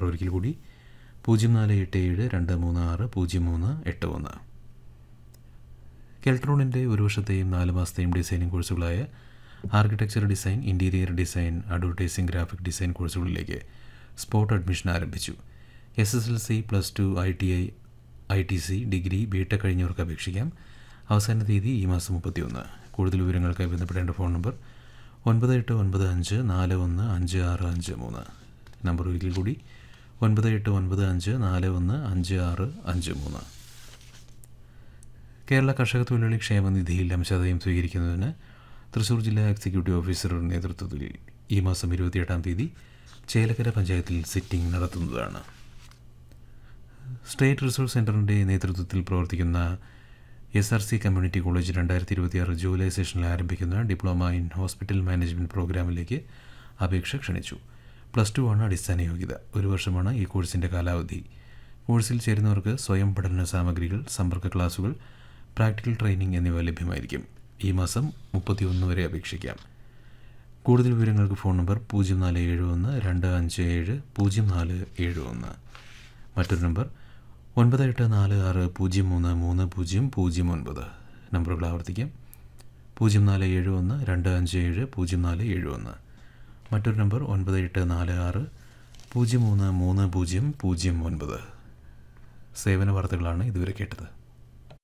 ഒരിക്കൽ കൂടി 0487236031. കെൽട്രോണിൻ്റെ ഒരു വർഷത്തെയും 4 മാസത്തെയും designing കോഴ്സുകളായ architecture design, interior design, advertising, graphic design കോഴ്സുകളിലേക്ക് സ്പോട്ട് അഡ്മിഷൻ ആരംഭിച്ചു. SSLC, +2, ITI, ITC, degree, BTech കഴിഞ്ഞവർക്ക് അപേക്ഷിക്കാം. അവസാന തീയതി ഈ മാസം 31. കൂടുതൽ വിവരങ്ങൾക്കായി ബന്ധപ്പെടേണ്ട ഫോൺ നമ്പർ 9895415653. നമ്പർ ഒരിക്കൽ കൂടി 9895415653. കേരള കർഷക തൊഴിലാളി ക്ഷേമനിധിയിൽ അംശാദായം സ്വീകരിക്കുന്നതിന് തൃശ്ശൂർ ജില്ലാ എക്സിക്യൂട്ടീവ് ഓഫീസറുടെ നേതൃത്വത്തിൽ ഈ മാസം 28 തീയതി ചേലക്കര പഞ്ചായത്തിൽ സിറ്റിംഗ് നടത്തുന്നതാണ്. സ്റ്റേറ്റ് റിസോഴ്സ് സെൻ്ററിൻ്റെ നേതൃത്വത്തിൽ പ്രവർത്തിക്കുന്ന SRC കമ്മ്യൂണിറ്റി കോളേജ് 2026 ജൂലൈ സെഷനിൽ ആരംഭിക്കുന്ന ഡിപ്ലോമ ഇൻ ഹോസ്പിറ്റൽ മാനേജ്മെൻറ്റ് പ്രോഗ്രാമിലേക്ക് അപേക്ഷ ക്ഷണിച്ചു. +2 ആണ് അടിസ്ഥാന യോഗ്യത. 1 വർഷമാണ് ഈ കോഴ്സിൻ്റെ കാലാവധി. കോഴ്സിൽ ചേരുന്നവർക്ക് സ്വയം പഠന സാമഗ്രികൾ, സമ്പർക്ക ക്ലാസുകൾ, പ്രാക്ടിക്കൽ ട്രെയിനിങ് എന്നിവ ലഭ്യമായിരിക്കും. ഈ മാസം 31 വരെ അപേക്ഷിക്കാം. കൂടുതൽ വിവരങ്ങൾക്ക് ഫോൺ നമ്പർ 047125700471. മറ്റൊരു നമ്പർ 9846033009. നമ്പറുകൾ ആവർത്തിക്കാം: 047125700471. മറ്റൊരു നമ്പർ 9846033009. സേവന വാർത്തകളാണ് ഇതുവരെ കേട്ടത്.